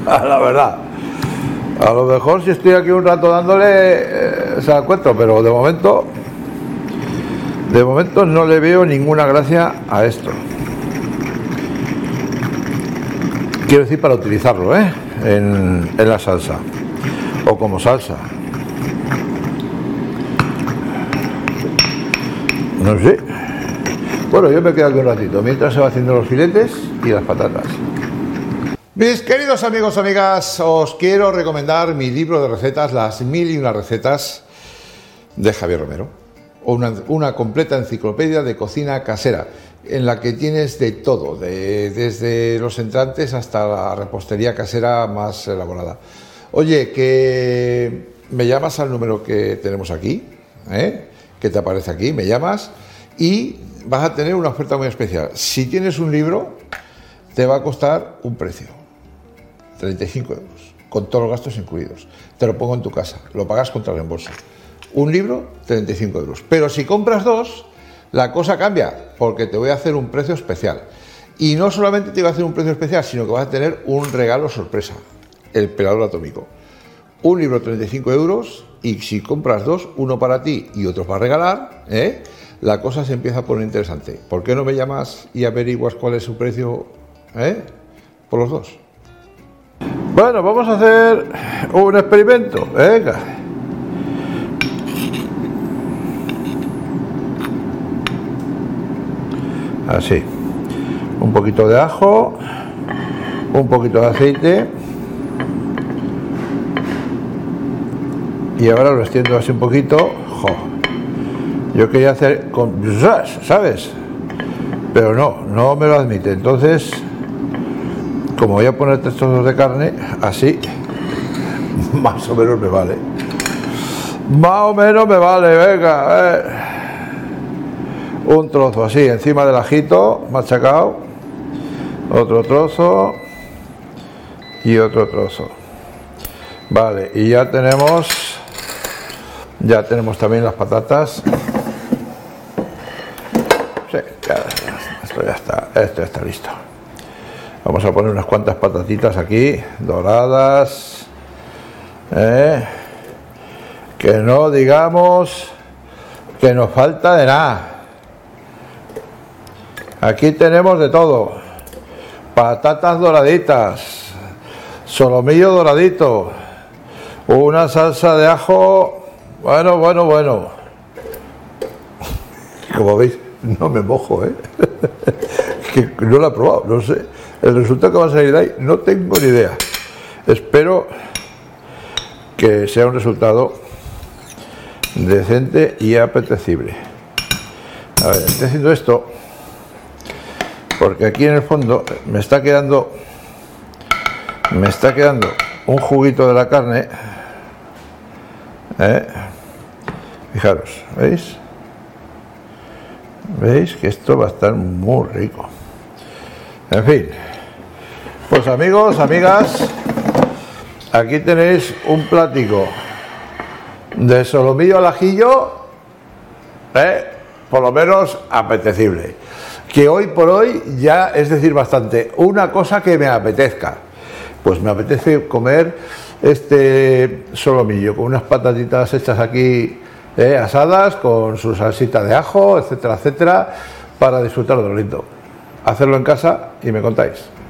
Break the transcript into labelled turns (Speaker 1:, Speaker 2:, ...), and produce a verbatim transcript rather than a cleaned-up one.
Speaker 1: La verdad. A lo mejor si estoy aquí un rato dándole eh, se la encuentro, pero de momento de momento no le veo ninguna gracia a esto. Quiero decir, para utilizarlo ¿eh? en, en la salsa o como salsa. No sé. Bueno, yo me quedo aquí un ratito mientras se va haciendo los filetes y las patatas. Mis queridos amigos, amigas, os quiero recomendar mi libro de recetas, Las mil y una recetas de Javier Romero. Una, una completa enciclopedia de cocina casera, en la que tienes de todo, de, desde los entrantes hasta la repostería casera más elaborada. Oye, que me llamas al número que tenemos aquí, ¿eh? que te aparece aquí, me llamas y vas a tener una oferta muy especial. Si tienes un libro, te va a costar un precio. treinta y cinco euros, con todos los gastos incluidos. Te lo pongo en tu casa, lo pagas contra reembolso. Un libro, treinta y cinco euros. Pero si compras dos, la cosa cambia, porque te voy a hacer un precio especial. Y no solamente te voy a hacer un precio especial, sino que vas a tener un regalo sorpresa, el pelador atómico. Un libro, treinta y cinco euros, y si compras dos, uno para ti y otro para regalar, ¿eh? la cosa se empieza a poner interesante. ¿Por qué no me llamas y averiguas cuál es su precio ¿eh? por los dos? Bueno, vamos a hacer un experimento. Venga. Así. Un poquito de ajo, un poquito de aceite. Y ahora lo extiendo así un poquito. Jo. Yo quería hacer con... ¿sabes? Pero no, no me lo admite. Entonces... como voy a poner tres trozos de carne, así, más o menos me vale. Más o menos me vale, venga. Eh. Un trozo así, encima del ajito, machacado. Otro trozo. Y otro trozo. Vale, y ya tenemos, ya tenemos también las patatas. Sí, ya, esto ya está, esto ya está listo. Vamos a poner unas cuantas patatitas aquí, doradas, ¿eh? que no digamos que nos falta de nada. Aquí tenemos de todo, patatas doraditas, solomillo doradito, una salsa de ajo, bueno, bueno, bueno. Como veis, no me mojo, ¿eh? que no la he probado, no sé. El resultado que va a salir de ahí no tengo ni idea. Espero que sea un resultado decente y apetecible. A ver, estoy haciendo esto porque aquí en el fondo me está quedando me está quedando un juguito de la carne. ¿Eh? Fijaros, ¿veis? ¿Veis? Que esto va a estar muy rico. En fin, pues amigos, amigas, aquí tenéis un platico de solomillo al ajillo, ¿eh? por lo menos apetecible, que hoy por hoy ya es decir bastante. Una cosa que me apetezca, pues me apetece comer este solomillo con unas patatitas hechas aquí ¿eh? asadas, con su salsita de ajo, etcétera, etcétera, para disfrutar de lo lindo. Hacerlo en casa y me contáis.